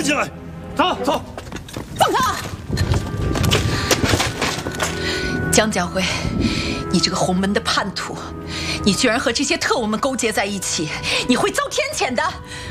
起来，走走。 放他！江家辉，你这个洪门的叛徒，你居然和这些特务们勾结在一起，你会遭天谴的！